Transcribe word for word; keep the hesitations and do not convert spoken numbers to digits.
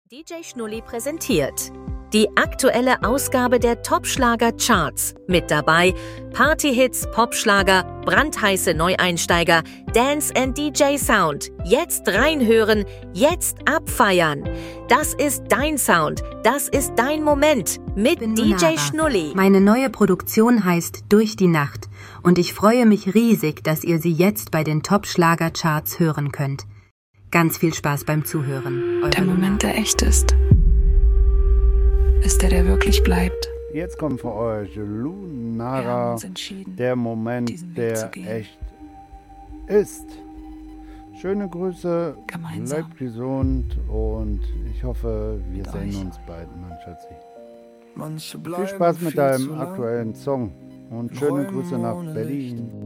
D J Schnulli präsentiert die aktuelle Ausgabe der Top-Schlager-Charts. Mit dabei Partyhits, Popschlager, brandheiße Neueinsteiger, Dance and D J Sound. Jetzt reinhören, jetzt abfeiern. Das ist dein Sound, das ist dein Moment mit D J Schnulli. Meine neue Produktion heißt Durch die Nacht und ich freue mich riesig, dass ihr sie jetzt bei den Top-Schlager-Charts hören könnt. Ganz viel Spaß beim Zuhören. Eure Der Moment, der echt ist, ist der, der wirklich bleibt. Jetzt kommt für euch Lunara, der Moment, der echt ist. Schöne Grüße, Gemeinsam. bleibt gesund und ich hoffe, wir Mit sehen euch. uns bald, mein Schatzi. Manche Viel bleiben Spaß mit viel deinem zu lang, aktuellen Song und schöne Grüße nach Berlin.